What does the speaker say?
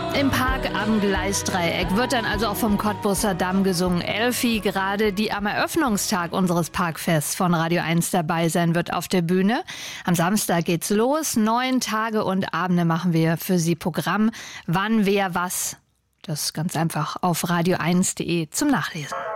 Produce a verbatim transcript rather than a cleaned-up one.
Im Park am Gleisdreieck wird dann also auch vom Cottbuser Damm gesungen. Elfi, gerade die am Eröffnungstag unseres Parkfests von Radio eins dabei sein wird auf der Bühne. Am Samstag geht's los. Neun Tage und Abende machen wir für Sie Programm. Wann, wer, was. Das ist ganz einfach auf radio eins punkt de zum Nachlesen.